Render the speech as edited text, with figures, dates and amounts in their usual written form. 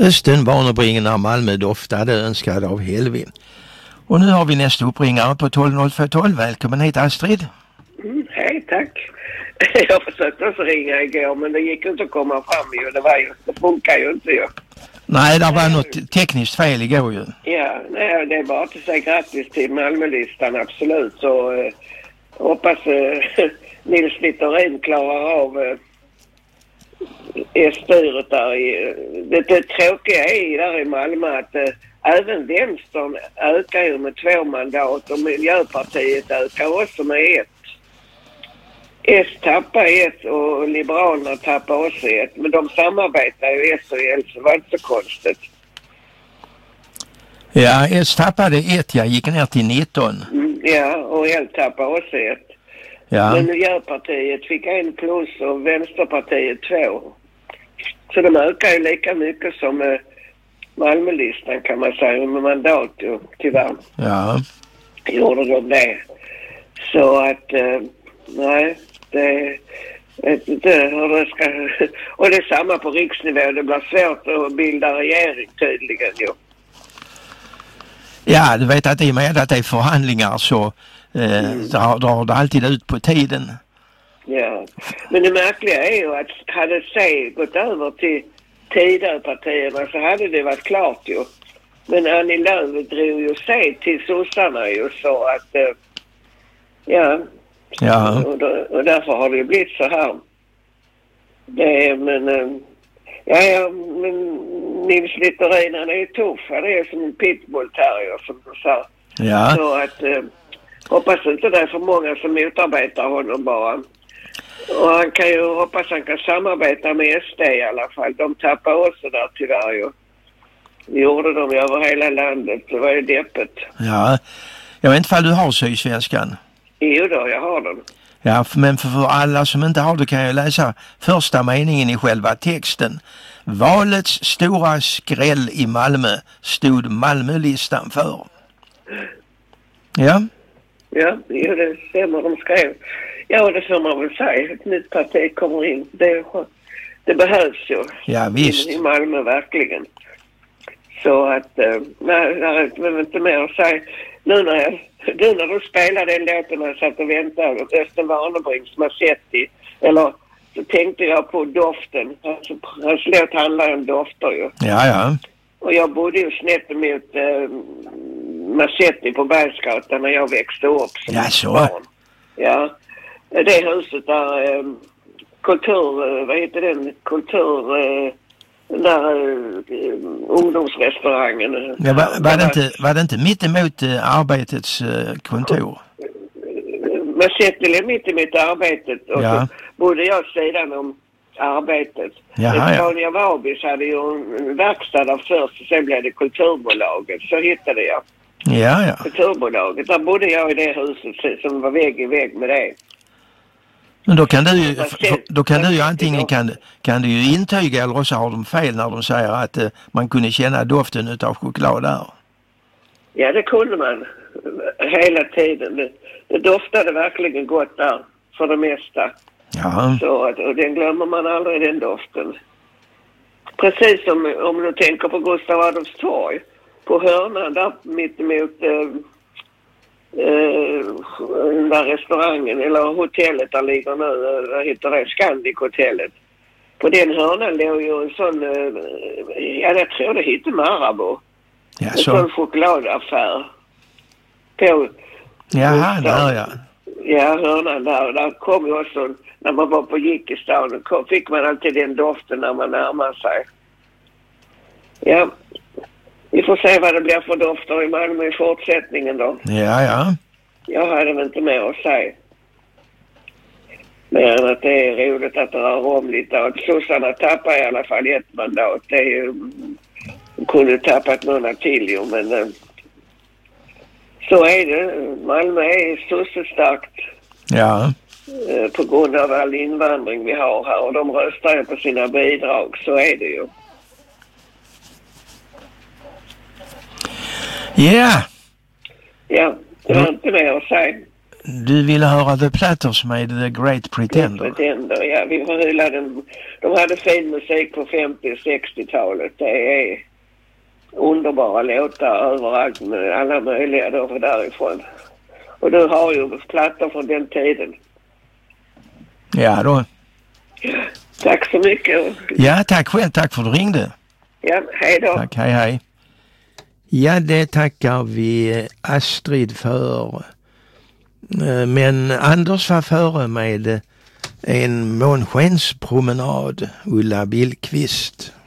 Östen Warnerbringen av Malmö doftade önskad av Helvin. Och nu har vi nästa uppringare på 12 Välkommen hit Astrid. Hej, tack. Jag försökte också ringa igår men det gick inte att komma fram ju. Det funkar ju inte ju. Nej, det var något tekniskt fel igår ju. Ja, nej, det är bara att säga grattis till Malmölistan, absolut. Så hoppas Nils Littorin klarar av styret där. Det tråkiga är där i Malmö att även vänstern ökar ju med 2 mandat och Miljöpartiet ökar också med 1. S tappar 1 och Liberalerna tappar också 1. Men de samarbetar ju S och L, så var inte så konstigt. Ja, S tappade 1, jag gick ner till 19. Ja, och L tappar också 1. Ja. Men Miljöpartiet fick 1 plus och Vänsterpartiet 2. Så de ökar ju lika mycket som Malmölistan kan man säga med mandat ju, tyvärr. Ja. Gjorde de det. Så att, nej, det hur det ska... Och det är samma på riksnivå. Det blir svårt att bilda regering tydligen ju. Ja, du vet att i och med att det är förhandlingar så drar det alltid ut på tiden. Ja, men det märkliga är ju att hade C gått över till Tidöpartierna så hade det varit klart ju. Men Annie Lööf drog ju C till sossarna ju så att ja. Och därför har det ju blivit så här. Men Nils Littorin han är ju tuff. Han är som en pitbull-terrier som du sa. Ja. Så att hoppas inte det är för många som motarbetar honom bara. Och han kan ju hoppas han kan samarbeta med SD i alla fall. De tappar också där tyvärr ju. Det gjorde de över hela landet. Det var ju deppet. Ja, jag vet inte om du har Sydsvenskan. Jo då, jag har den. Ja, men för alla som inte har det kan jag läsa första meningen i själva texten. Valets stora skräll i Malmö stod Malmölistan för. Ja? Ja, det stämmer de skrev. Ja, det får man väl säga. Ett nytt parti kommer in. Det behövs ju. Ja, visst. I Malmö verkligen. Så att, nej, det är inte mer att säga. Nu när du spelade den låten och satt och väntade och Östen Warnerbrings Massetti, eller så tänkte jag på doften. Alltså, hans låt handlar om dofter ju. Ja. Och jag bodde ju snett emot Massetti på Bergsgatan när jag växte upp som barn. Ja, det huset där ungdomsrestaurangen. Ja, var det inte mitt emot arbetets kontor? Massetti är mitt emot arbetet och så bodde jag sidan om arbetet. Tanja Wabis hade ju en verkstad där först och sen blev det Kulturbolaget. Så hittade jag. Ja. Kulturbolaget. Där bodde jag i det huset som var vägg i vägg med det. Men då kan du ju antingen kan du ju intyga eller så har de fel när de säger att man kunde känna doften utav choklad där. Ja, det kunde man hela tiden. Det doftade verkligen gott där för det mesta. Ja. Så, och den glömmer man aldrig, den doften. Precis som om du tänker på Gustav Adolfs torg. På hörnan där mitt emot den där restaurangen eller hotellet där ligger nu, vad heter det, Scandic-hotellet. På den hörnan låg ju en sån, jag tror det heter Marabou. Ja, en sån chokladaffär. Jaha, där ja. Ja, hörnan där kom ju också, när man var på Gickestan, fick man alltid den doften när man närmar sig. Ja, vi får se vad det blir för dofter i Malmö i fortsättningen då. Ja. Jag hade inte mer att säga. Men att det är roligt att det rör om lite och att sossarna tappar i alla fall 1 mandat. Det är ju, kunde tappat några till ju, men så är det. Malmö är sossestarkt. Ja. På grund av all invandring vi har här och de röstar ju på sina bidrag, så är det ju. Ja, det var inte mer att säga. Du ville höra The Platters med The Great Pretender. The Pretender, ja. Vi förhyllade de hade fin musik på 50- och 60-talet. Det är underbara låtar överallt med alla möjliga då därifrån. Och du har ju plattor från den tiden. Ja då. Tack så mycket. Ja, tack själv. Tack för att du ringde. Ja, hej då. Tack, hej. Ja, det tackar vi Astrid för. Men Anders var före med en månskenspromenad, Ulla Billqvist.